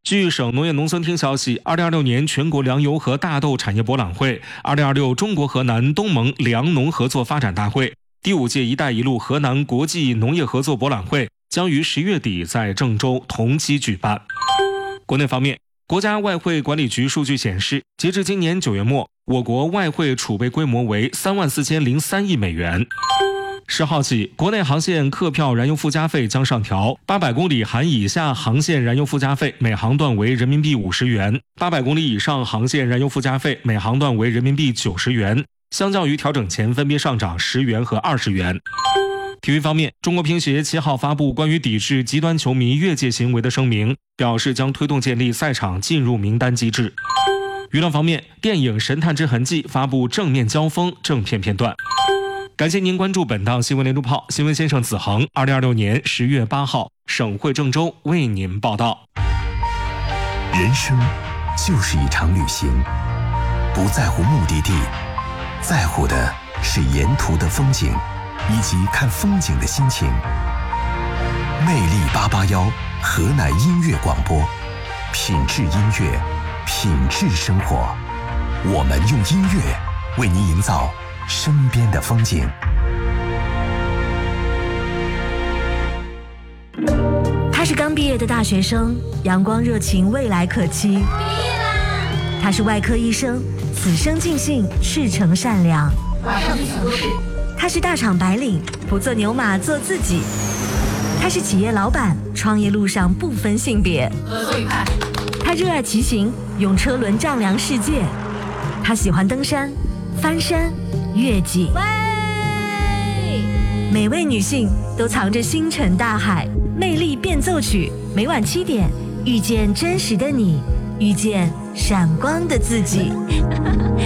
据省农业农村厅消息，2026年全国粮油和大豆产业博览会、2026中国河南东盟粮农合作发展大会、第5届“一带一路”河南国际农业合作博览会将于10月底在郑州同期举办。国内方面，国家外汇管理局数据显示，截至今年9月末，我国外汇储备规模为34003亿美元。10号起，国内航线客票燃油附加费将上调，800公里含以下航线燃油附加费每航段为人民币50元，800公里以上航线燃油附加费每航段为人民币90元，相较于调整前分别上涨10元和20元。体育方面，中国乒协7号发布关于抵制极端球迷越界行为的声明，表示将推动建立赛场进入名单机制。娱乐方面，电影《神探之痕迹》发布正面交锋正片片段。感谢您关注本档新闻连珠炮，新闻先生子恒，2026年10月8号，省会郑州为您报道。 人生就是一场旅行，不在乎目的地，在乎的是沿途的风景以及看风景的心情。魅力881河南音乐广播，品质音乐，品质生活。我们用音乐为您营造身边的风景。 他是刚毕业的大学生，阳光热情，未来可期。毕业啦！他是外科医生，此生尽兴，赤诚善良。马上进行都市。他是大厂白领，不做牛马，做自己。他是企业老板，创业路上不分性别。合作愉快。他热爱骑行，用车轮丈量世界。他喜欢登山、翻山、越脊。每位女性都藏着星辰大海，魅力变奏曲，每晚7点，遇见真实的你，遇见闪光的自己。